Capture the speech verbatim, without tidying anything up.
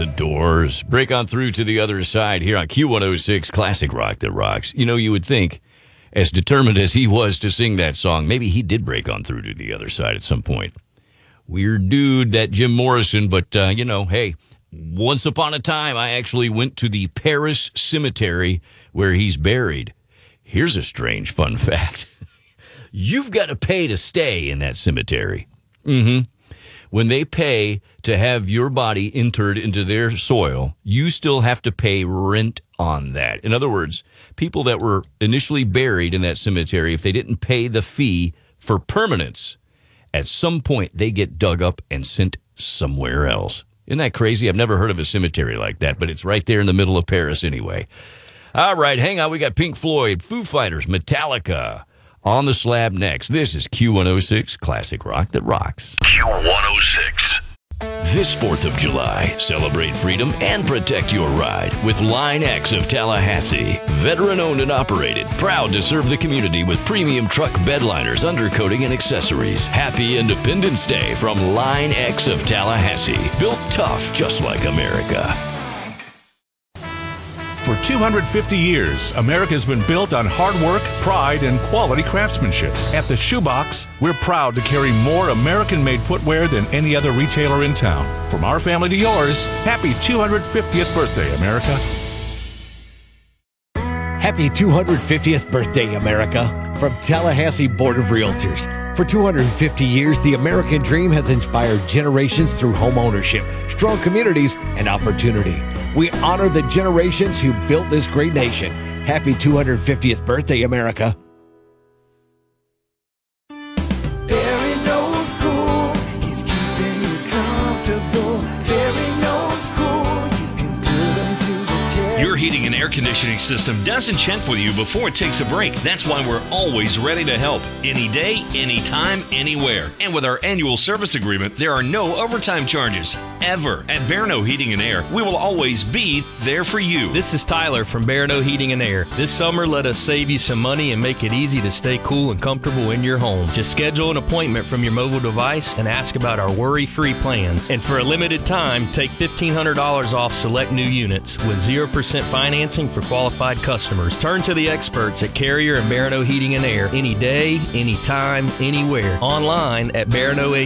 The Doors. Break on through to the other side here on Q one oh six Classic Rock that rocks. You know, you would think, as determined as he was to sing that song, maybe he did break on through to the other side at some point. Weird dude, that Jim Morrison, but, uh, you know, hey, once upon a time, I actually went to the Paris Cemetery where he's buried. Here's a strange fun fact. You've got to pay to stay in that cemetery. Mm-hmm. When they pay to have your body entered into their soil, you still have to pay rent on that. In other words, people that were initially buried in that cemetery, if they didn't pay the fee for permanence, at some point they get dug up and sent somewhere else. Isn't that crazy? I've never heard of a cemetery like that, but it's right there in the middle of Paris anyway. All right, hang on. We got Pink Floyd, Foo Fighters, Metallica on the slab next. This is Q one oh six Classic Rock that rocks. Q one oh six. This fourth of July, celebrate freedom and protect your ride with Line X of Tallahassee. Veteran-owned and operated, proud to serve the community with premium truck bedliners, undercoating, and accessories. Happy Independence Day from Line X of Tallahassee. Built tough, just like America. For two hundred fifty years, America has been built on hard work, pride, and quality craftsmanship. At the Shoebox, we're proud to carry more American-made footwear than any other retailer in town. From our family to yours, happy two hundred fiftieth birthday, America. Happy two hundred fiftieth birthday, America, from Tallahassee Board of Realtors. For two hundred fifty years, the American dream has inspired generations through home ownership, strong communities, and opportunity. We honor the generations who built this great nation. Happy two hundred fiftieth birthday, America. Barry knows cool, he's keeping you comfortable. Barry knows cool, you can put him to the test. Your heating and air conditioning system doesn't check with you before it takes a break. That's why we're always ready to help. Any day, anytime, anywhere. And with our annual service agreement, there are no overtime charges. Ever. At Barano Heating and Air, we will always be there for you. This is Tyler from Barano Heating and Air. This summer, let us save you some money and make it easy to stay cool and comfortable in your home. Just schedule an appointment from your mobile device and ask about our worry-free plans. And for a limited time, take fifteen hundred dollars off select new units with zero percent financing for qualified customers. Turn to the experts at Carrier and Barano Heating and Air any day, anytime, anywhere. Online at Barano